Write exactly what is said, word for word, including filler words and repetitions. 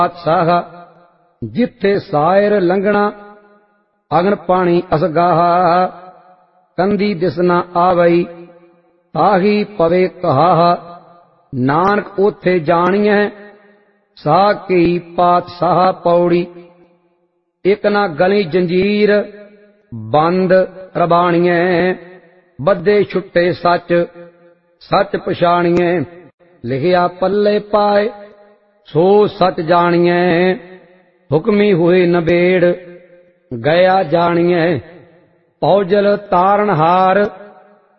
ਪਾਤਸ਼ਾਹ ਜਿੱਥੇ ਸਾਇਰ ਲੰਘਣਾ ਅਗਨ ਪਾਣੀ ਅਸਗਾਹ ਕੰਦੀ ਦਿਸਣਾ ਆਵਈ ਤਾਹੀ ਪਵੇ ਕਹਾ ਨਾਨਕ ਉਥੇ ਜਾਣੀਐ ਸਾਹ ਕੀ ਪਾਤਸ਼ਾਹ ਪੌੜੀ ਇਕ ਨਾ ਗਲੀ ਜੰਜੀਰ ਬੰਦ ਰਬਾਣੀਐ ਬੱਧੇ ਛੁੱਟੇ ਸੱਚ ਸੱਚ ਪਛਾਣੀਐ ਲਿਖਿਆ ਪੱਲੇ ਪਾਏ ਸੋ ਸੱਚ ਜਾਣੀਐ ਹੁਕਮੀ ਹੋਏ ਨਬੇੜ ਗਿਆ ਜਾਣੀਐ ਪੌਜਲ ਤਾਰਨ ਹਾਰ